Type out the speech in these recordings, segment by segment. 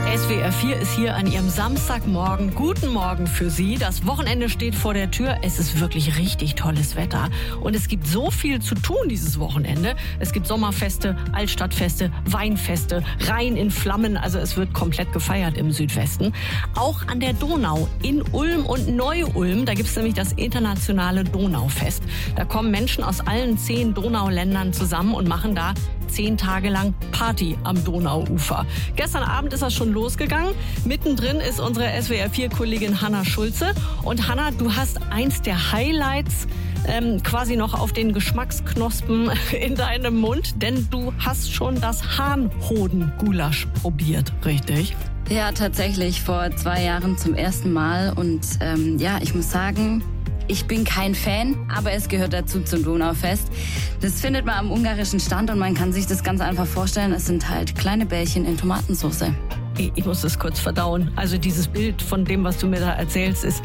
SWR 4 ist hier an Ihrem Samstagmorgen. Guten Morgen für Sie. Das Wochenende steht vor der Tür. Es ist wirklich richtig tolles Wetter. Und es gibt so viel zu tun dieses Wochenende. Es gibt Sommerfeste, Altstadtfeste, Weinfeste, Rhein in Flammen. Also es wird komplett gefeiert im Südwesten. Auch an der Donau in Ulm und Neu-Ulm. Da gibt es nämlich das internationale Donaufest. Da kommen Menschen aus allen 10 Donauländern zusammen und machen da 10 Tage lang Party am Donauufer. Gestern Abend ist das schon losgegangen. Mittendrin ist unsere SWR4-Kollegin Hanna Schulze. Und Hanna, du hast eins der Highlights quasi noch auf den Geschmacksknospen in deinem Mund, denn du hast schon das Hahnhoden-Gulasch probiert, richtig? Ja, tatsächlich vor 2 Jahren zum ersten Mal. Und ich muss sagen, ich bin kein Fan, aber es gehört dazu zum Donaufest. Das findet man am ungarischen Stand und man kann sich das ganz einfach vorstellen. Es sind halt kleine Bällchen in Tomatensauce. Ich muss das kurz verdauen. Also dieses Bild von dem, was du mir da erzählst, ist...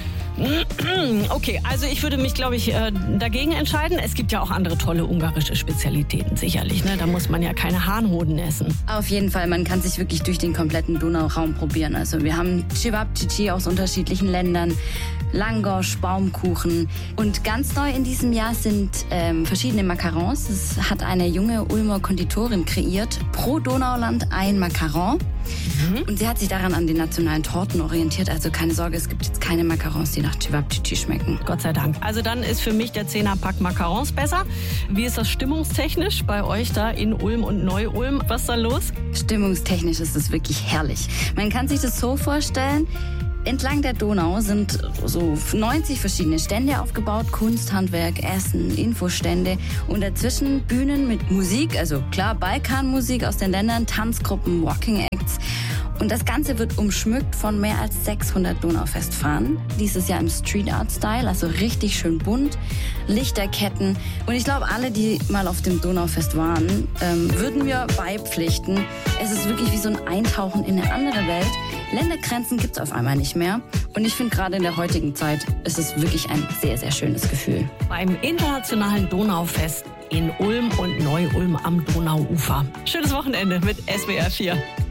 Okay, also ich würde mich, glaube ich, dagegen entscheiden. Es gibt ja auch andere tolle ungarische Spezialitäten, sicherlich. Ne? Da muss man ja keine Hahnhoden essen. Auf jeden Fall, man kann sich wirklich durch den kompletten Donauraum probieren. Also wir haben Cevapcici aus unterschiedlichen Ländern, Langosch, Baumkuchen. Und ganz neu in diesem Jahr sind verschiedene Macarons. Das hat eine junge Ulmer Konditorin kreiert. Pro Donauland ein Macaron. Und sie hat sich daran an den nationalen Torten orientiert. Also keine Sorge, es gibt jetzt keine Macarons, die nach Cevapcici schmecken. Gott sei Dank. Also dann ist für mich der 10er-Pack Macarons besser. Wie ist das stimmungstechnisch bei euch da in Ulm und Neu-Ulm? Was ist da los? Stimmungstechnisch ist es wirklich herrlich. Man kann sich das so vorstellen, entlang der Donau sind so 90 verschiedene Stände aufgebaut. Kunst, Handwerk, Essen, Infostände und dazwischen Bühnen mit Musik, also klar Balkanmusik aus den Ländern, Tanzgruppen, Walking Acts. Und das Ganze wird umschmückt von mehr als 600 Donaufestfahnen. Dieses Jahr im Street Art Style, also richtig schön bunt, Lichterketten. Und ich glaube, alle, die mal auf dem Donaufest waren, würden mir beipflichten. Es ist wirklich wie so ein Eintauchen in eine andere Welt. Ländergrenzen gibt es auf einmal nicht mehr. Und ich finde, gerade in der heutigen Zeit ist es wirklich ein sehr, sehr schönes Gefühl. Beim internationalen Donaufest in Ulm und Neu-Ulm am Donauufer. Schönes Wochenende mit SWR 4.